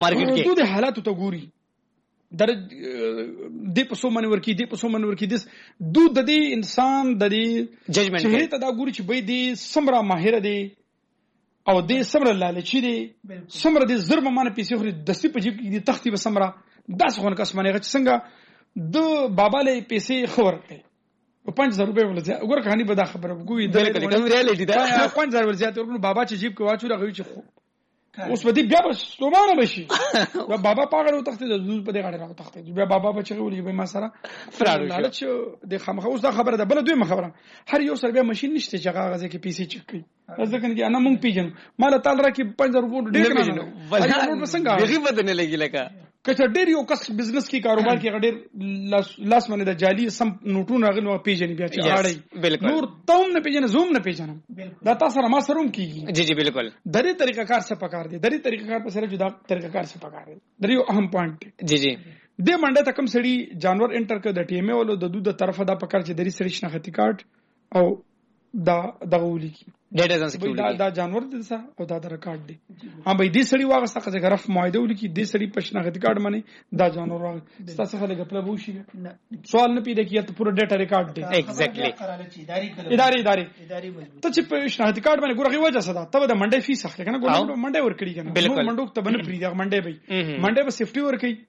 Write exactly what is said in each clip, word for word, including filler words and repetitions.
مارکیټ کې د حالاتو ته ګوري در دې په سو من ورکی دې په سو من ورکی دې دو د دې انسان د دې ججمنت چې ته دا ګوري چې به دې سمرا ماهر دی او دې سمرا لالچی دی سمرا دې ضرب مانه پیسې خوري د سپې په جیب کې دې تختی به سمرا داس خون کس منه چې څنګه د بابا له پیسې خور کړي په پنځه زره روپے ولځه وګوره کہانی به دا خبره وګوي د کوم ریالټی دا پنځه زره ولځه ته بابا چې جیب کې واچو راغوي چې اوس به دې بیا به ستومانه بشي بابا پاګړو تخته د دوز په دې غاړه راو تخته بیا بابا بچي ولي به ما سره فراډ لالچ د خامخ اوس دا خبره ده بل دوی خبره هر یو سره بیا ماشين نشته چې هغه غزه کې پیسې چک کوي ځکه چې انا مونږ پیژنو مال تعالی را کې پنځه روپو ډېر پیژنو ولې څنګه بغي بدنه لګی لکه کچا ډېر یو کس بزنس کې کاروبار کې ډېر لاس باندې د جالي سم نوټونه غنو پیژنې بیا چې اړای نور توم نه پیژنې زوم نه پیژنم دا تاسو را ما سروم کیږي جی جی بالکل درې طریقه کار څه پکار دي درې طریقه کار په سره جدا طریقه کار څه پکار دي درې یو اهم پوینټ جی جی د منډه تکم سړي جانور انټر کړ د ټی ایم ای ولو د دوه طرفه دا پکار چې درې سړي شناختی کارت او دا دغولي کی ډیټا ځان سکیورټي دا جانور دي څه او دا د ریکارډ دي ها به دې سړي واغسته چې غرف معاهده ولیکي دې سړي په شناختی کارت باندې دا جانور واغ تاسو خلک خپل بوشي سوال نه پیدا کیه ته پورا ډیټا ریکارډ دي ایگزیکټلی اداري اداري ته چې په شناختی کارت باندې ګورغي وجه څه ده ته د منډه فیس اخلي کنه ګورنمنت منډه ور کړی کنه منډه ته باندې فری دا منډه به منډه به سیفټي ور کوي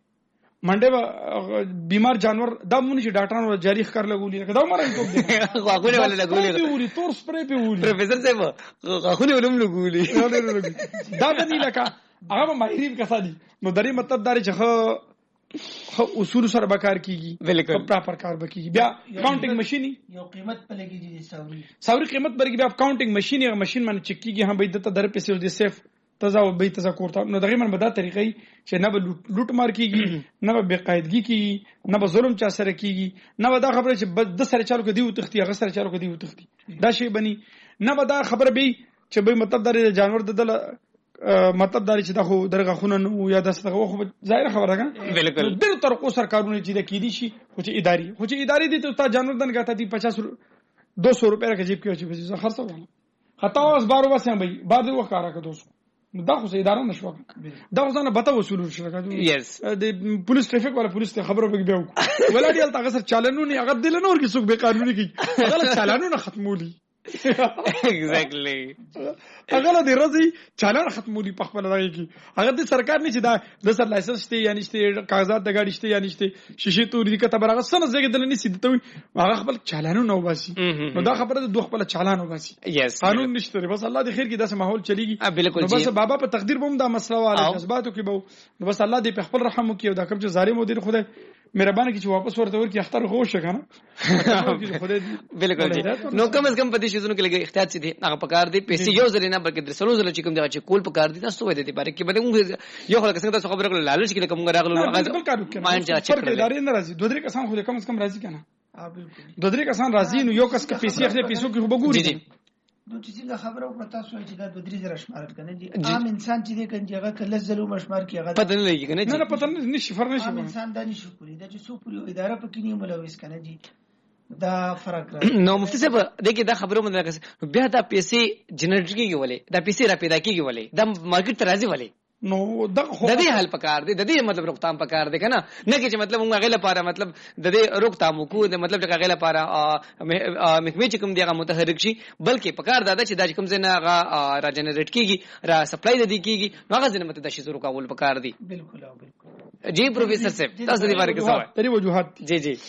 منډه بیمار جانور دا مونږ چې ډاکټرانو جاری ښکار لګولي دا مړای ته دي غاغونه ولا لګولي وری تور سپری په وری پروفیسور صاحب غاغونه ولوم لګولي دا د دې لکه هغه ماهرین کسادي نو درې مطلب داري چې خو اصول سره بکار کیږي بالکل پراپر کار بکیږي بیا کاونټینګ ماشين یو قیمت په لګي دي ساوري ساوري قیمت برګي بیا کاونټینګ ماشين یو ماشين باندې چک کیږي هم به د در پیسې د سیف تزا به تزا کوړه نو دغه من بدا طریقې چې نه به لوټ مار کیږي نه به بقاعدګي کیږي نه به ظلم چا سره کیږي نه به دا خبره چې د سره چالو کې دی وتختی هغه سره چالو کې دی وتختی دا شی بني نه به دا خبره به چې به مطلب دار جانور د دل مطلب دار چې دا خو درغه خونه نو یا د څه خو ظاهر خبره ده بالکل د طریقو سره کارونه چې د کیدی شي خو چې اداري خو چې اداري دي ته جانور دن غاته دي پچاس دو سو روپے راکې جیب کې چې خرڅ وکړه خطا واس بارو واسه به بعد وخت کارا که دوست دا خو اداره نشو دا ځنه بته وصول شو یس د پولیس ټریفیک ولا پولیس ته خبرو به بیا ولا دی تاسو سره چالانو نه هغه دل نور کې څوک به قانوني کی هغه چالانو نه ختمولي ایگزیکټلی هغه د رضی چالان ختمولي په خپل راي کی هغه د سرکار نه چې دا د سر لایسنس شته یا نشته کاغذات د گاډي شته یا نشته شیشه توري کته برغه سن زګ دل نه سیده هغه خپل چالانو نه وباسي نو دا خبره د دوه خپل چالان وباسي یس قانون نشته بس الله د خیر کې داسې ماحول چلیږي بالکل بس بابا په تقدیر بم دا مسله واله جذباتو کې به بس الله دې په خپل رحم وکي او دا کوم چې ظالم ودی خدای مهرباني کی چې واپس ورته ورکی اختر خوش کنه بالکل نو کم از کم پدې شیزونو کې لګي احتیاط دي هغه پکار دي پیسې یو ځل نه بلکې درسلو ځل چې کوم دی چې کول پکار دي تاسو وې دي باره کې بده موږ یو خلک څنګه تاسو خبره کول لالچ کې کوم راغلو ماین چې چک کړل ادارې نه راځي دوه درې کسان خو کم از کم راځي کنه ها بالکل دوه درې کسان راځي نو یو کس کې پیسې اخلي پیسو کې وګوري نو چې څنګه خبره وکړه تاسو چې دا دوه درې زره شمار کنه دي عام انسان چې دی کنه هغه کله زلو مشمار کې هغه پته نه لګي کنه نه نه پته نه نشي فرق نشي عام انسان دا نشي پوری دا چې سو پوری اداره پکې نه ملوث کنه دي دا فرق راځي نو مفتي صاحب دغه دا خبرو مونږ بیا دا پیسې جنریټ کیږي ولې دا پیسې را پیدا کیږي ولې دا مارکیټ ته راځي ولې نو د دې حل پکار دي د دې مطلب روکتام پکار دي کنه نه کې چې مطلب موږ غیله پاره مطلب د دې روکتام کو د مطلب چې غیله پاره محکمه چې کوم دیغه متحرک شي بلکې پکار دادا چې د کوم ځنه هغه را جنریټ کیږي را سپلای د دې کیږي نو هغه ځنه مت د شي زرو کول پکار دي بالکل بالکل جی پروفیسور صاحب تاسو دې باره کې څه وایي تری وجوهات جی جی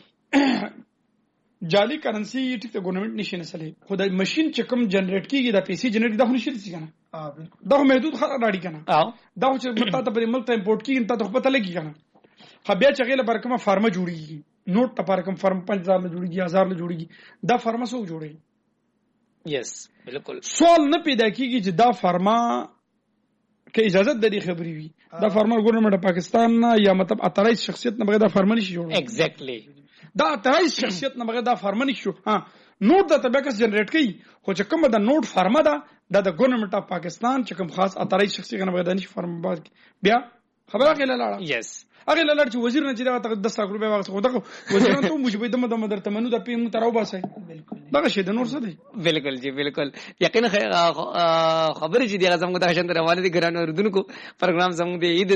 جعلی کرنسی ټیک ته ګورنمنت نشي نسلې خدای ماشين چې کوم جنریټ کیږي د پیسې جنریټ د خو نشي دي کنه اه بالکل دا محدود خطر راړي کنه دا چې متا ته په ملک ته امپورټ کیږي ته خو پته لګي کنه خو بیا چې غیله برکمه فارمه جوړیږي نوٹ ته پر کوم فارم پنځه هزار نه جوړیږي هزار نه جوړیږي دا فارمه سو جوړي یس بالکل سوال نه پیدا کیږي چې دا فارما کې اجازه د دې خبري وي دا فارمر ګورنمنت پاکستان یا مطلب اترای شخصیت نه بغیر دا فارمه نشي جوړ ایگزیکټلی دا اترای شخصیت نه بغیر دا فارمه نشي ها نوٹ د تبکس جنریټ کوي خو چې کوم د نوٹ فارمه ده د ګورنمنت اف پاکستان چې کوم خاص اترای شخصیت نه بغیر دا نشي فارمه باز بیا خبره کې لاله یس هغه لاله چې وزیر نه چې دا دس لک روپیا واغسته خو دا وزیران ته موجبه دمه دمه درته منو د پی ام تراو باسي بالکل دا شی د نور څه دی بالکل جی بالکل یقینا خبرې چې دی زموږ د شاندار حواله دي ګرانو اردن کو پروګرام زموږ دی